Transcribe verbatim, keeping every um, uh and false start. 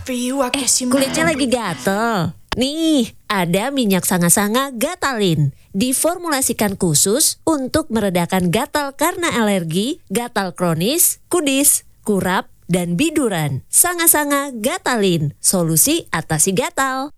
Eh, kulitnya lagi gatel. Nih, ada minyak sanga-sanga Gatalin. Diformulasikan khusus untuk meredakan gatal karena alergi, gatal kronis, kudis, kurap, dan biduran. Sanga-sanga Gatalin, solusi atasi gatal.